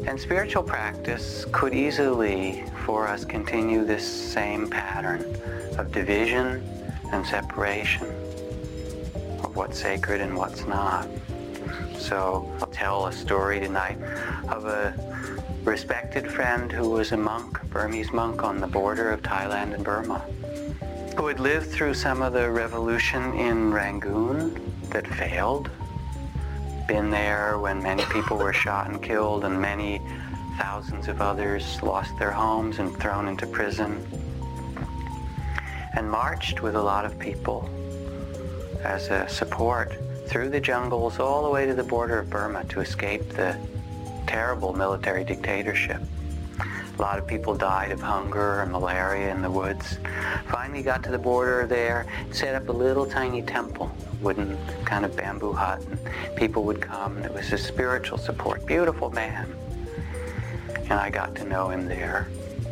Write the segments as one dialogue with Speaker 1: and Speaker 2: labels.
Speaker 1: And spiritual practice could easily, for us, continue this same pattern of division and separation of what's sacred and what's not. So I'll tell a story tonight of a respected friend who was a monk, Burmese monk on the border of Thailand and Burma, who had lived through some of the revolution in Rangoon that failed, been there when many people were shot and killed and many thousands of others lost their homes and thrown into prison, and marched with a lot of people as a support through the jungles all the way to the border of Burma to escape the terrible military dictatorship. A lot of people died of hunger and malaria in the woods. Finally got to the border there, set up a little tiny temple, wooden kind of bamboo hut, and people would come, and it was a spiritual support. Beautiful man. And I got to know him there.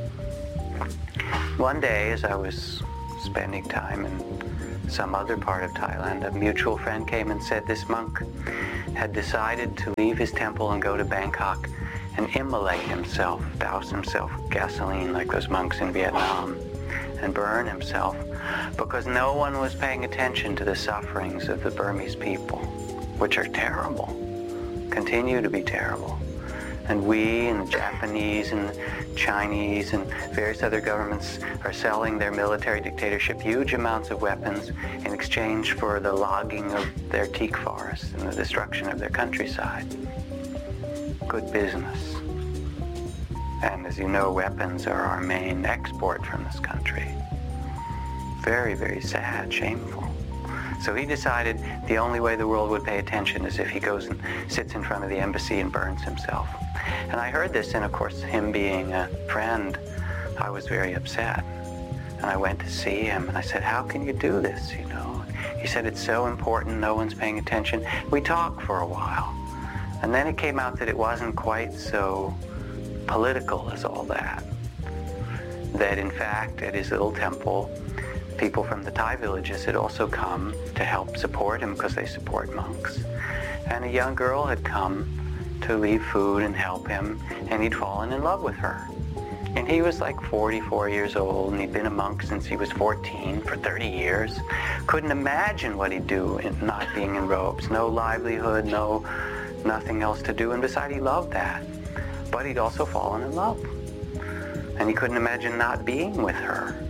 Speaker 1: One day, as I was spending time in some other part of Thailand, a mutual friend came and said this monk had decided to leave his temple and go to Bangkok and immolate himself, douse himself with gasoline like those monks in Vietnam, and burn himself because no one was paying attention to the sufferings of the Burmese people, which are terrible, continue to be terrible. And we and the Japanese and Chinese and various other governments are selling their military dictatorship huge amounts of weapons in exchange for the logging of their teak forests and the destruction of their countryside. Good business. And as you know, weapons are our main export from this country. Very, very sad, shameful. So he decided the only way the world would pay attention is if he goes and sits in front of the embassy and burns himself. And I heard this, and of course, him being a friend, I was very upset. And I went to see him, and I said, how can you do this, you know? He said, it's so important, no one's paying attention. We talked for a while. And then it came out that it wasn't quite so political as all that. That in fact, at his little temple, people from the Thai villages had also come to help support him because they support monks. And a young girl had come to leave food and help him, and he'd fallen in love with her. And he was like 44 years old, and he'd been a monk since he was 14 for 30 years. Couldn't imagine what he'd do in not being in robes. No livelihood, nothing else to do, and besides, he loved that. But he'd also fallen in love. And he couldn't imagine not being with her.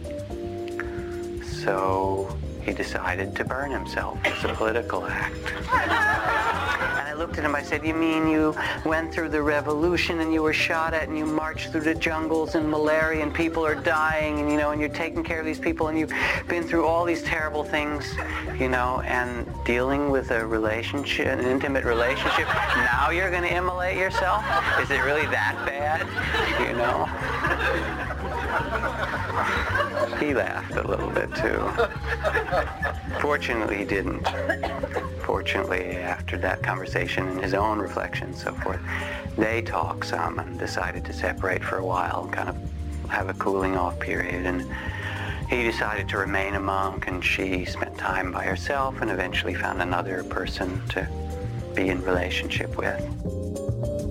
Speaker 1: So he decided to burn himself as a political act. And I looked at him, I said, you mean you went through the revolution and you were shot at and you marched through the jungles and malaria and people are dying and, you know, and you're taking care of these people and you've been through all these terrible things, you know, and dealing with a relationship, an intimate relationship, now you're going to immolate yourself? Is it really that bad, you know? He laughed a little bit too. Fortunately, he didn't. Fortunately, after that conversation and his own reflection and so forth, they talked some and decided to separate for a while and kind of have a cooling off period. And he decided to remain a monk, and she spent time by herself and eventually found another person to be in relationship with.